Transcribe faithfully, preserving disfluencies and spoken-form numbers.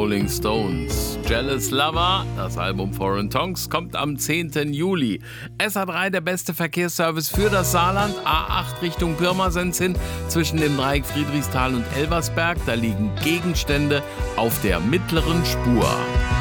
Rolling Stones. Jealous Lover, das Album Foreign Tongues, kommt am zehnten Juli. S A drei, der beste Verkehrsservice für das Saarland. A acht Richtung Pirmasens hin, zwischen dem Dreieck Friedrichsthal und Elversberg. Da liegen Gegenstände auf der mittleren Spur.